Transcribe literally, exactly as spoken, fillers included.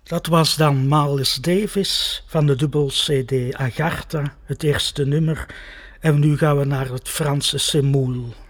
Dat was dan Miles Davis van de dubbel C D Agartha, het eerste nummer. En nu gaan we naar het Franse Semoule.